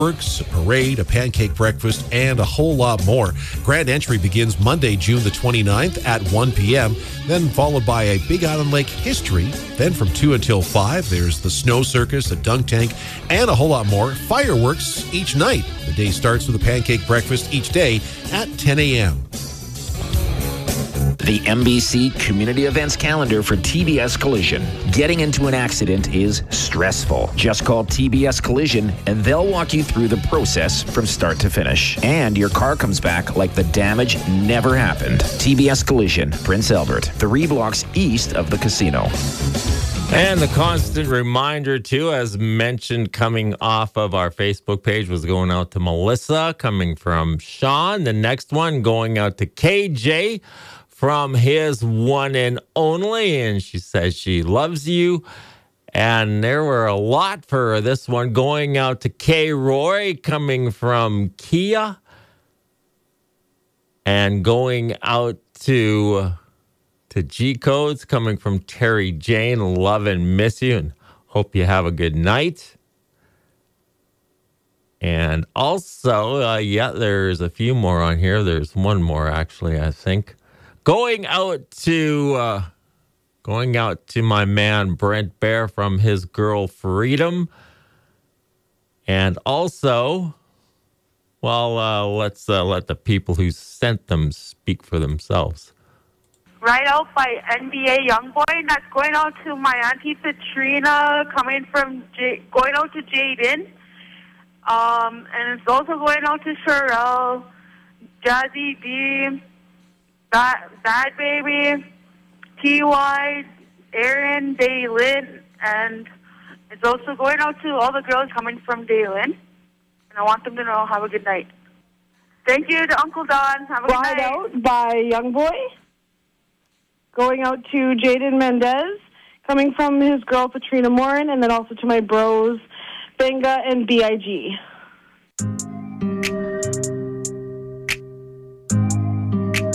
A parade, a pancake breakfast, and a whole lot more. Grand entry begins Monday, June the 29th at 1 p.m., then followed by a Big Island Lake history. Then from 2 until 5, there's the snow circus, a dunk tank, and a whole lot more. Fireworks each night. The day starts with a pancake breakfast each day at 10 a.m. The MBC Community Events Calendar for TBS Collision. Getting into an accident is stressful. Just call TBS Collision and they'll walk you through the process from start to finish. And your car comes back like the damage never happened. TBS Collision, Prince Albert, 3 blocks east of the casino. And the constant reminder, too, as mentioned, coming off of our Facebook page, was going out to Melissa, coming from Sean. The next one going out to KJ from his one and only, and she says she loves you. And there were a lot for this one, going out to K. Roy, coming from Kia, and going out to G Codes, coming from Terry Jane. Love and miss you, and hope you have a good night. And also, there's a few more on here. There's one more, actually, I think. Going out to my man Brent Bear from his girl Freedom, and also, let's let the people who sent them speak for themselves. Right Out by NBA Youngboy, and that's going out to my auntie Katrina, going out to Jaden, and it's also going out to Sherelle, Jazzy D, Bad Baby, T.Y., Aaron, Daylin, and it's also going out to all the girls coming from Daylin. And I want them to know, have a good night. Thank you to Uncle Don. Have a good night. Ride Out by Youngboy, going out to Jaden Mendez, coming from his girl Patrina Morin, and then also to my bros, Benga and B.I.G.